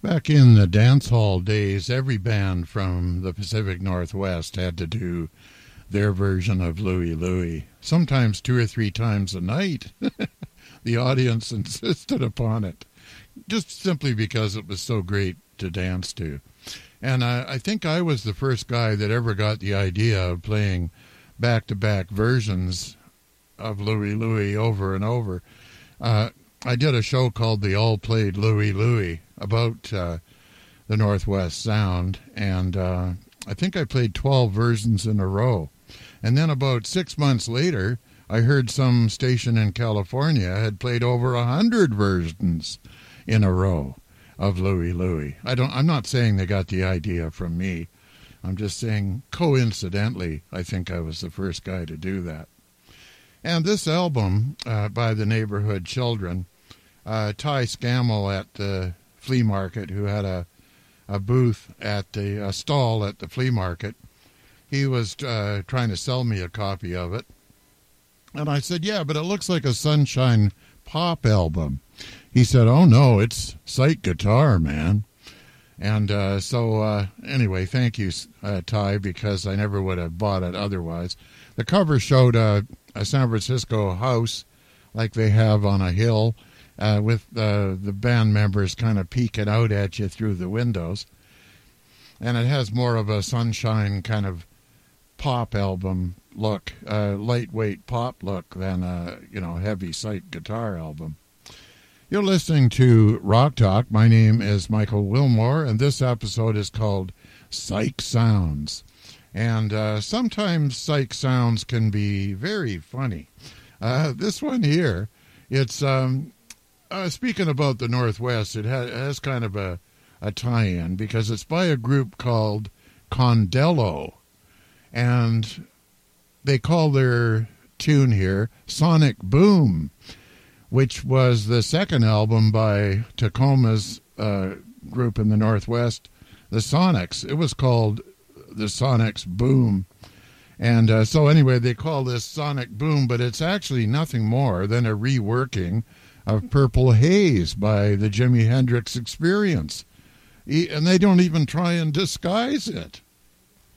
Back in the dance hall days, every band from the Pacific Northwest had to do their version of Louie Louie, sometimes 2 or 3 times a night. The audience insisted upon it, just simply because it was so great to dance to. And I think I was the first guy that ever got the idea of playing back-to-back versions of Louie Louie over and over. I did a show called The All Played Louie Louie about the Northwest Sound, and I think I played 12 versions in a row. And then about 6 months later, I heard some station in California had played over 100 versions in a row of Louie Louie. I'm not saying they got the idea from me. I'm just saying, coincidentally, I think I was the first guy to do that. And this album by the Neighborhood Children, Ty Scammell at the flea market, who had a booth at a stall at the flea market, he was trying to sell me a copy of it. And I said, yeah, but it looks like a Sunshine Pop album. He said, oh, no, it's sight guitar, man. And so anyway, thank you, Ty, because I never would have bought it otherwise. The cover showed a San Francisco house like they have on a hill with the band members kind of peeking out at you through the windows. And it has more of a Sunshine kind of pop album look, lightweight pop look than a heavy sight guitar album. You're listening to Rock Talk. My name is Michael Wilmore, and this episode is called Psych Sounds. And sometimes psych sounds can be very funny. This one here, it's speaking about the Northwest, it has kind of a tie-in because it's by a group called Condello. And they call their tune here Sonic Boom, which was the second album by Tacoma's group in the Northwest, the Sonics. It was called the Sonics Boom. And so anyway, they call this Sonic Boom, but it's actually nothing more than a reworking of Purple Haze by the Jimi Hendrix Experience. And they don't even try and disguise it.